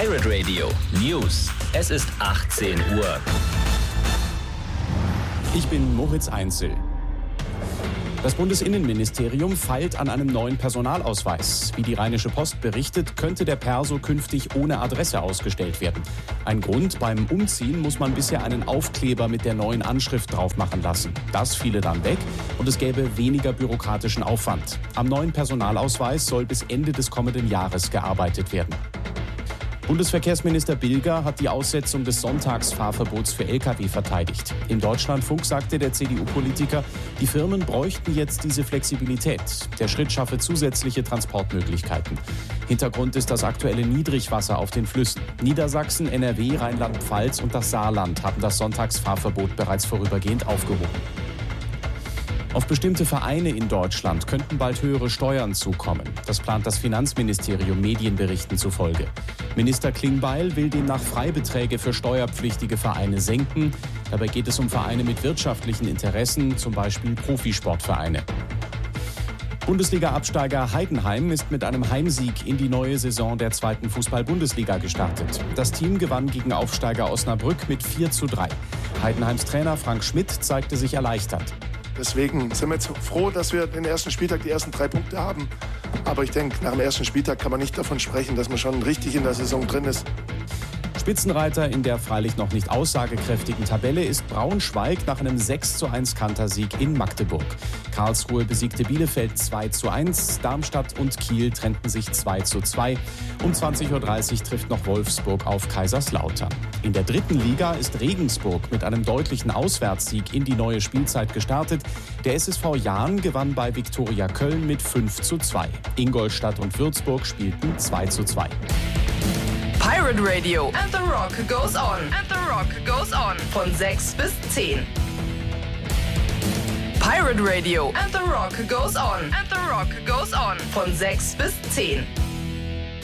Pirate Radio News. Es ist 18 Uhr. Ich bin Moritz Einzel. Das Bundesinnenministerium feilt an einem neuen Personalausweis. Wie die Rheinische Post berichtet, könnte der Perso künftig ohne Adresse ausgestellt werden. Ein Grund: beim Umziehen muss man bisher einen Aufkleber mit der neuen Anschrift drauf machen lassen. Das fiele dann weg und es gäbe weniger bürokratischen Aufwand. Am neuen Personalausweis soll bis Ende des kommenden Jahres gearbeitet werden. Bundesverkehrsminister Bilger hat die Aussetzung des Sonntagsfahrverbots für Lkw verteidigt. Im Deutschlandfunk sagte der CDU-Politiker, die Firmen bräuchten jetzt diese Flexibilität. Der Schritt schaffe zusätzliche Transportmöglichkeiten. Hintergrund ist das aktuelle Niedrigwasser auf den Flüssen. Niedersachsen, NRW, Rheinland-Pfalz und das Saarland haben das Sonntagsfahrverbot bereits vorübergehend aufgehoben. Auf bestimmte Vereine in Deutschland könnten bald höhere Steuern zukommen. Das plant das Finanzministerium Medienberichten zufolge. Minister Klingbeil will demnach Freibeträge für steuerpflichtige Vereine senken. Dabei geht es um Vereine mit wirtschaftlichen Interessen, zum Beispiel Profisportvereine. Bundesliga-Absteiger Heidenheim ist mit einem Heimsieg in die neue Saison der 2. Fußball-Bundesliga gestartet. Das Team gewann gegen Aufsteiger Osnabrück mit 4:3. Heidenheims Trainer Frank Schmidt zeigte sich erleichtert. Deswegen sind wir jetzt froh, dass wir den ersten Spieltag die ersten 3 Punkte haben. Aber ich denke, nach dem ersten Spieltag kann man nicht davon sprechen, dass man schon richtig in der Saison drin ist. Spitzenreiter in der freilich noch nicht aussagekräftigen Tabelle ist Braunschweig nach einem 6:1 Kantersieg in Magdeburg. Karlsruhe besiegte Bielefeld 2:1, Darmstadt und Kiel trennten sich 2:2. Um 20:30 Uhr trifft noch Wolfsburg auf Kaiserslautern. In der 3. Liga ist Regensburg mit einem deutlichen Auswärtssieg in die neue Spielzeit gestartet. Der SSV Jahn gewann bei Viktoria Köln mit 5:2. Ingolstadt und Würzburg spielten 2:2. Pirate Radio and the Rock goes on. And the Rock goes on. Von 6 bis 10. Pirate Radio and the Rock goes on. And the Rock goes on. Von 6 bis 10.